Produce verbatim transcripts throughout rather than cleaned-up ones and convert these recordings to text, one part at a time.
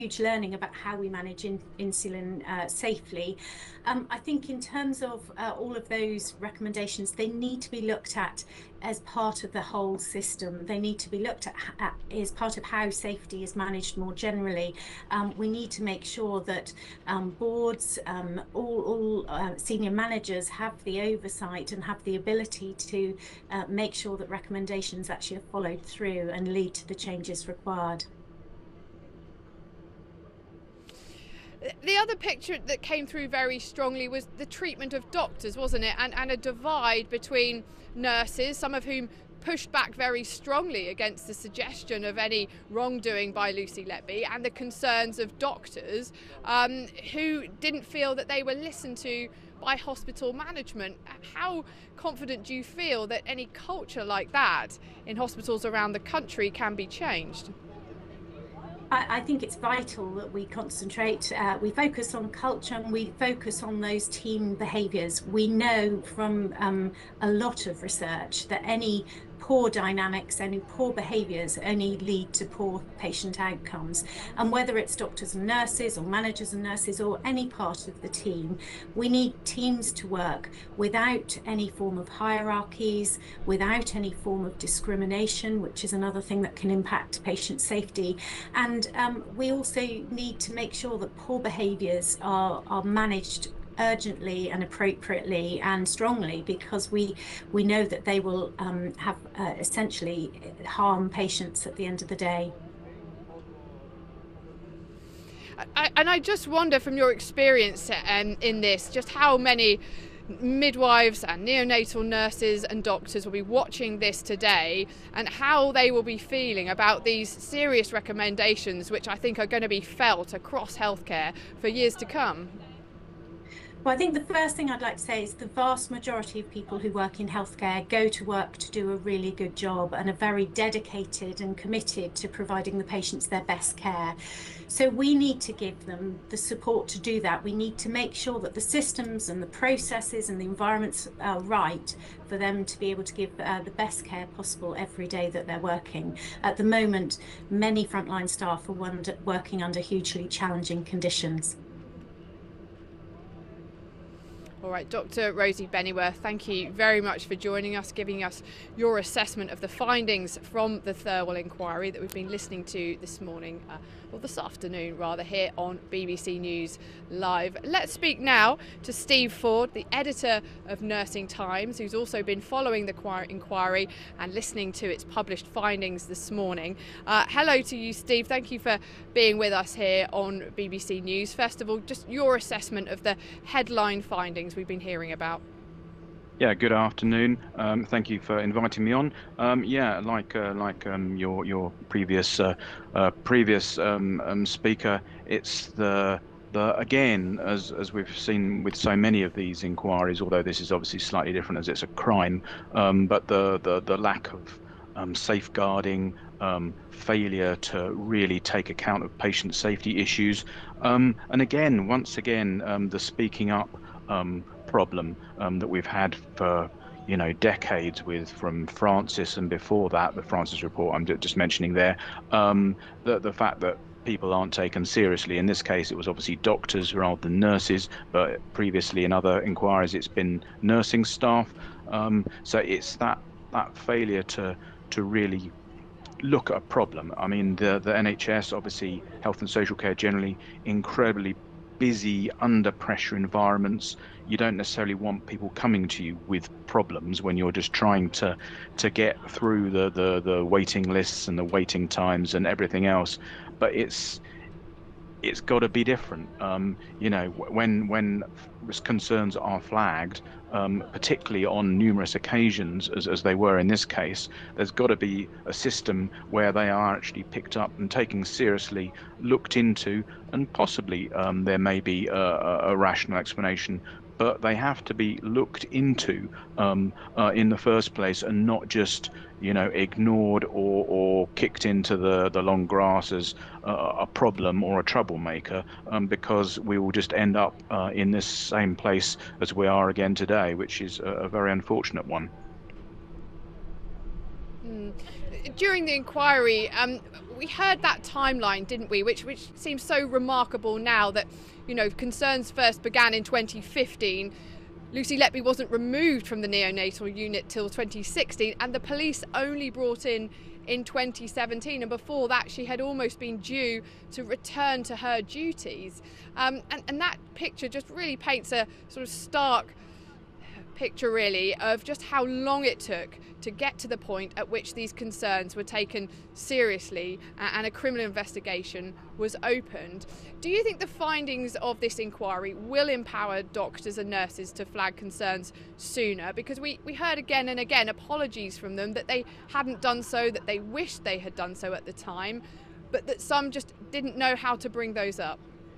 huge learning about how we manage in, insulin uh, safely. Um, I think in terms of uh, all of those recommendations, they need to be looked at as part of the whole system. They need to be looked at, at as part of how safety is managed more generally. Um, we need to make sure that um, boards, um, all, all uh, senior managers have the oversight and have the ability to uh, make sure that recommendations actually are followed through and lead to the changes required. The other picture that came through very strongly was the treatment of doctors, wasn't it? And, and a divide between nurses, some of whom pushed back very strongly against the suggestion of any wrongdoing by Lucy Letby, and the concerns of doctors um, who didn't feel that they were listened to by hospital management. How confident do you feel that any culture like that in hospitals around the country can be changed? I think it's vital that we concentrate, uh, we focus on culture and we focus on those team behaviours. We know from um, a lot of research that any poor dynamics, any poor behaviours only lead to poor patient outcomes. And whether it's doctors and nurses or managers and nurses or any part of the team, we need teams to work without any form of hierarchies, without any form of discrimination, which is another thing that can impact patient safety. And um, we also need to make sure that poor behaviours are, are managed urgently and appropriately and strongly, because we we know that they will um, have uh, essentially harm patients at the end of the day. I, and I just wonder, from your experience um, in this, just how many midwives and neonatal nurses and doctors will be watching this today, and how they will be feeling about these serious recommendations, which I think are going to be felt across healthcare for years to come. Well, I think the first thing I'd like to say is the vast majority of people who work in healthcare go to work to do a really good job and are very dedicated and committed to providing the patients their best care. So we need to give them the support to do that. We need to make sure that the systems and the processes and the environments are right for them to be able to give uh, the best care possible every day that they're working. At the moment, many frontline staff are working under hugely challenging conditions. All right, Doctor Rosie Bennyworth, thank you very much for joining us, giving us your assessment of the findings from the Thirlwell inquiry that we've been listening to this morning, uh, or this afternoon rather, here on B B C News Live. Let's speak now to Steve Ford, the editor of Nursing Times, who's also been following the inquiry and listening to its published findings this morning. Uh, hello to you, Steve. Thank you for being with us here on B B C News. First of all, just your assessment of the headline findings we've been hearing about. Yeah, good afternoon. Um, thank you for inviting me on. Um, yeah, like uh, like um, your your previous uh, uh, previous um, um, speaker, it's the the again, as as we've seen with so many of these inquiries, although this is obviously slightly different as it's a crime, um, but the the the lack of um, safeguarding, um, failure to really take account of patient safety issues, um, and again, once again, um, the speaking up um, problem um, that we've had for you know decades, with from Francis and before that, the Francis report I'm just mentioning there, um, the the fact that people aren't taken seriously. In this case, it was obviously doctors rather than nurses, but previously in other inquiries, it's been nursing staff. Um, so it's that that failure to to really look at a problem. I mean, the the N H S, obviously health and social care generally, incredibly busy, under pressure environments. You don't necessarily want people coming to you with problems when you're just trying to to get through the the the waiting lists and the waiting times and everything else. But it's it's got to be different. Um, you know, when when concerns are flagged, um, particularly on numerous occasions, as, as they were in this case, there's got to be a system where they are actually picked up and taken seriously, looked into, and possibly um, there may be a, a rational explanation, but they have to be looked into um, uh, in the first place, and not just, you know, ignored or, or kicked into the, the long grass as uh, a problem or a troublemaker, um, because we will just end up uh, in this same place as we are again today, which is a, a very unfortunate one. Mm. During the inquiry, um, we heard that timeline, didn't we, which which seems so remarkable now, that, you know, concerns first began in twenty fifteen. Lucy Letby wasn't removed from the neonatal unit till twenty sixteen, and the police only brought in in twenty seventeen, and before that she had almost been due to return to her duties. Um, and, and that picture just really paints a sort of stark picture, really, of just how long it took to get to the point at which these concerns were taken seriously and a criminal investigation was opened. Do you think the findings of this inquiry will empower doctors and nurses to flag concerns sooner? Because we, we heard again and again apologies from them that they hadn't done so, that they wished they had done so at the time, but that some just didn't know how to bring those up.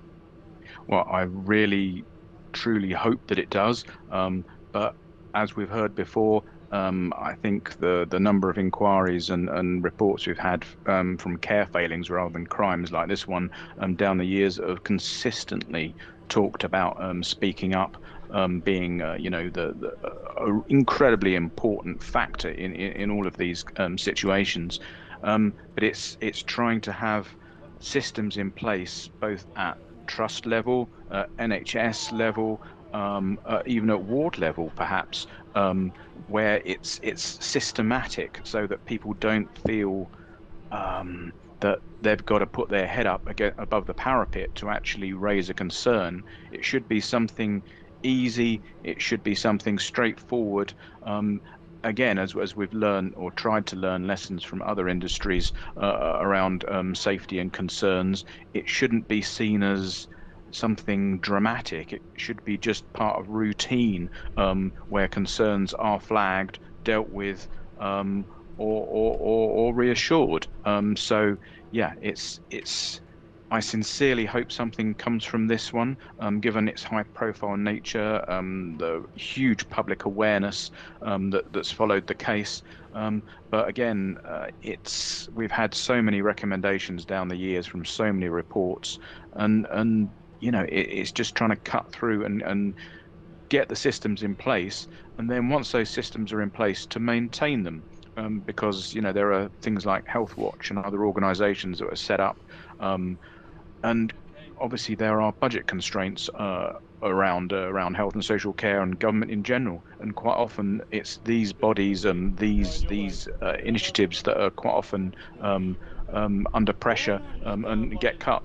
Well, I really, truly hope that it does. Um, but as we've heard before, Um, I think the, the number of inquiries and, and reports we've had um, from care failings rather than crimes like this one um, down the years have consistently talked about um, speaking up um, being, uh, you know, the, the uh, incredibly important factor in, in, in all of these um, situations. Um, but it's it's trying to have systems in place both at trust level, uh, N H S level, Um, uh, even at ward level, perhaps, um, where it's it's systematic, so that people don't feel um, that they've got to put their head up again above the parapet to actually raise a concern. It should be something easy. It should be something straightforward. Um, again, as as we've learned or tried to learn lessons from other industries uh, around um, safety and concerns, it shouldn't be seen as something dramatic. It should be just part of routine, um, where concerns are flagged, dealt with, um, or, or, or, or reassured. Um, so yeah, it's it's. I sincerely hope something comes from this one, um, given its high-profile nature, um, the huge public awareness um, that, that's followed the case. Um, but again, uh, it's we've had so many recommendations down the years from so many reports, and and. You know, it, it's just trying to cut through and, and get the systems in place, and then once those systems are in place, to maintain them, um, because you know there are things like Health Watch and other organisations that are set up, um, and obviously there are budget constraints uh, around uh, around health and social care and government in general, and quite often it's these bodies and these these uh, initiatives that are quite often um, um, under pressure um, and get cut.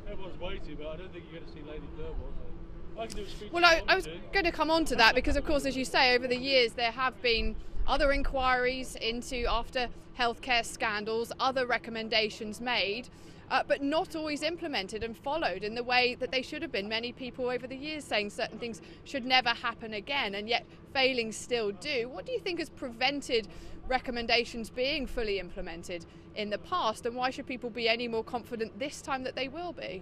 Well, I, I was going to come on to that because, of course, as you say, over the years there have been other inquiries into after healthcare scandals, other recommendations made, uh, but not always implemented and followed in the way that they should have been. Many people over the years saying certain things should never happen again, and yet failings still do. What do you think has prevented recommendations being fully implemented in the past, and why should people be any more confident this time that they will be?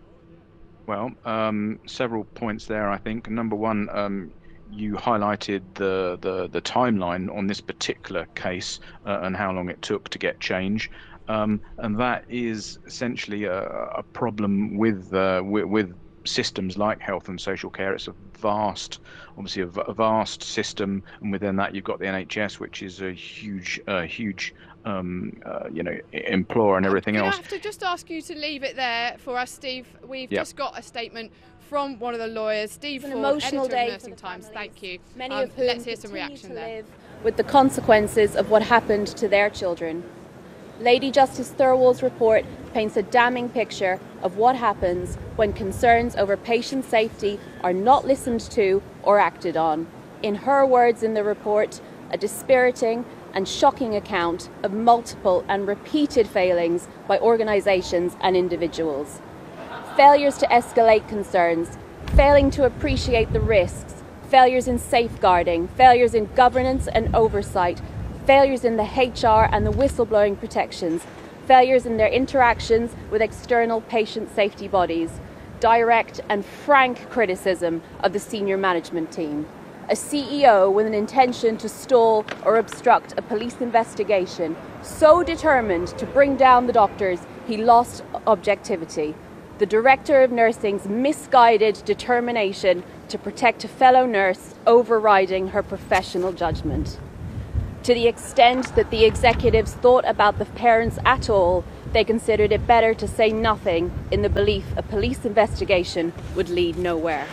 Well, um, several points there, I think. Number one, um, you highlighted the, the, the timeline on this particular case uh, and how long it took to get change. Um, and that is essentially a, a problem with, uh, with, with systems like health and social care. It's a vast, obviously a, a vast system, and within that you've got the N H S, which is a huge, uh, huge, um, uh, you know, employer and everything else. I have to just ask you to leave it there for us, Steve. We've yep. just got a statement from one of the lawyers, Steve Ford, editor day of Nursing Times. Thank you. Many um, of whom let's hear some reaction to there. Live with the consequences of what happened to their children. Lady Justice Thirlwall's report paints a damning picture of what happens when concerns over patient safety are not listened to or acted on. In her words in the report, a dispiriting and shocking account of multiple and repeated failings by organisations and individuals. Failures to escalate concerns, failing to appreciate the risks, failures in safeguarding, failures in governance and oversight, failures in the H R and the whistleblowing protections, failures in their interactions with external patient safety bodies, direct and frank criticism of the senior management team, a C E O with an intention to stall or obstruct a police investigation, so determined to bring down the doctors he lost objectivity, the director of nursing's misguided determination to protect a fellow nurse overriding her professional judgment. To the extent that the executives thought about the parents at all, they considered it better to say nothing in the belief a police investigation would lead nowhere.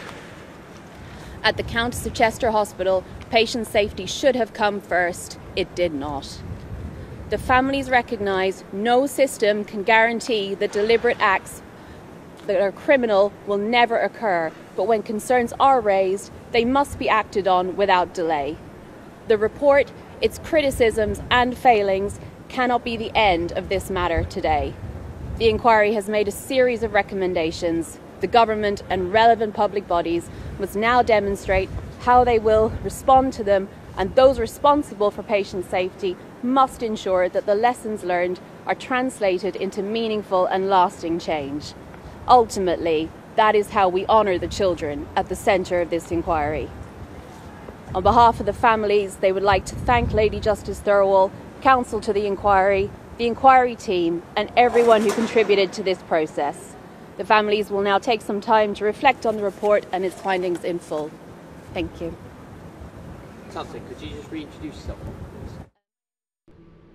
At the Countess of Chester Hospital, patient safety should have come first. It did not. The families recognise no system can guarantee that deliberate acts that are criminal will never occur, but when concerns are raised, they must be acted on without delay. The report, its criticisms and failings cannot be the end of this matter today. The inquiry has made a series of recommendations. The government and relevant public bodies must now demonstrate how they will respond to them, and those responsible for patient safety must ensure that the lessons learned are translated into meaningful and lasting change. Ultimately, that is how we honour the children at the centre of this inquiry. On behalf of the families, they would like to thank Lady Justice Thirlwall, counsel to the inquiry, the inquiry team, and everyone who contributed to this process. The families will now take some time to reflect on the report and its findings in full. Thank you. Tamsin, could you just reintroduce yourself, please?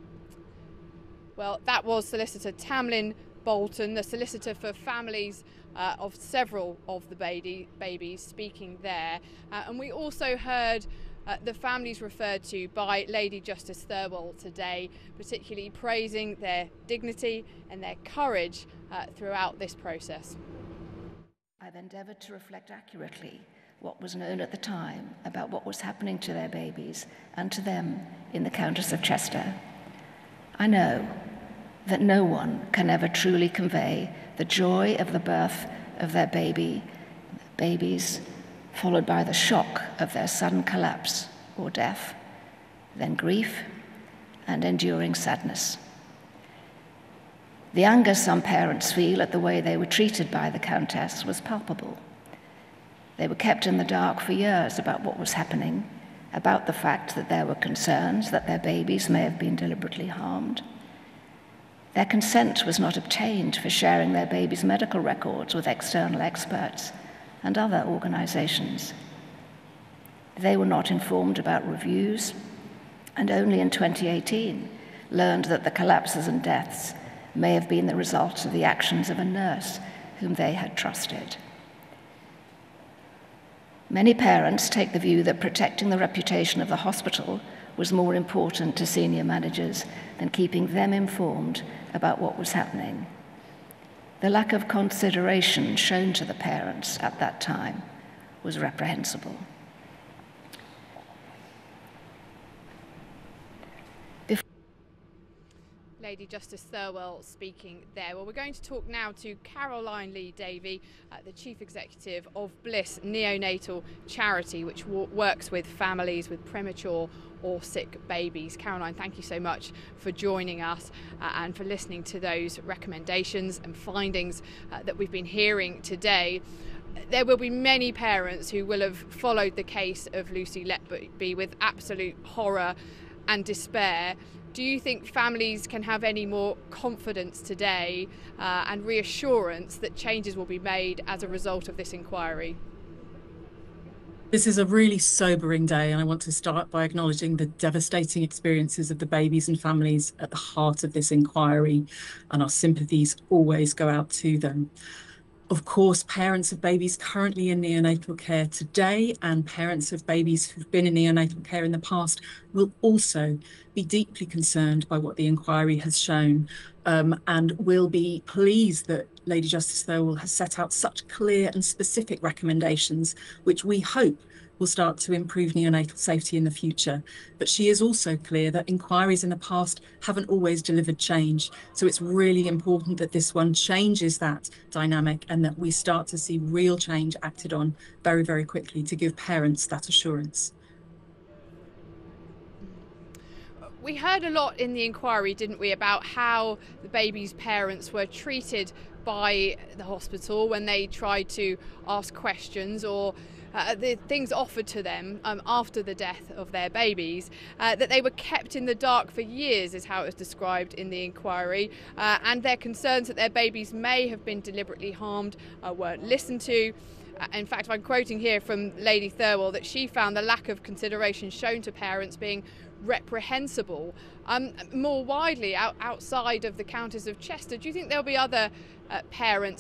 Well, that was Solicitor Tamlin Bolton, the solicitor for families uh, of several of the baby, babies, speaking there. Uh, and we also heard uh, the families referred to by Lady Justice Thirlwall today, particularly praising their dignity and their courage uh, throughout this process. I've endeavoured to reflect accurately what was known at the time about what was happening to their babies and to them in the Countess of Chester. I know that no one can ever truly convey the joy of the birth of their baby, babies, followed by the shock of their sudden collapse or death, then grief and enduring sadness. The anger some parents feel at the way they were treated by the Countess was palpable. They were kept in the dark for years about what was happening, about the fact that there were concerns that their babies may have been deliberately harmed. Their consent was not obtained for sharing their babies' medical records with external experts and other organizations. They were not informed about reviews, and only in twenty eighteen learned that the collapses and deaths may have been the result of the actions of a nurse whom they had trusted. Many parents take the view that protecting the reputation of the hospital was more important to senior managers than keeping them informed about what was happening. The lack of consideration shown to the parents at that time was reprehensible. Lady Justice Thirlwall speaking there. Well, we're going to talk now to Caroline Lee Davey, uh, the Chief Executive of Bliss Neonatal Charity, which w- works with families with premature or sick babies. Caroline, thank you so much for joining us uh, and for listening to those recommendations and findings uh, that we've been hearing today. There will be many parents who will have followed the case of Lucy Letby with absolute horror and despair. Do you think families can have any more confidence today uh, and reassurance that changes will be made as a result of this inquiry? This is a really sobering day, and I want to start by acknowledging the devastating experiences of the babies and families at the heart of this inquiry, and our sympathies always go out to them. Of course, parents of babies currently in neonatal care today and parents of babies who've been in neonatal care in the past will also be deeply concerned by what the inquiry has shown, um, and will be pleased that Lady Justice Thirlwall has set out such clear and specific recommendations, which we hope will start to improve neonatal safety in the future. But she is also clear that inquiries in the past haven't always delivered change. So it's really important that this one changes that dynamic and that we start to see real change acted on very, very quickly to give parents that assurance. We heard a lot in the inquiry, didn't we, about how the baby's parents were treated by the hospital when they tried to ask questions or Uh, the things offered to them um, after the death of their babies, uh, that they were kept in the dark for years is how it was described in the inquiry, uh, and their concerns that their babies may have been deliberately harmed uh, weren't listened to. Uh, in fact, I'm quoting here from Lady Thirlwall that she found the lack of consideration shown to parents being reprehensible. Um, more widely, out, outside of the Countess of Chester, do you think there'll be other uh, parents